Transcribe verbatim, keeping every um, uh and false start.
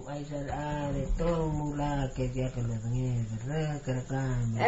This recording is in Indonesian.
Aisyah ale tolong mula ke dia ke lembenge ke rekam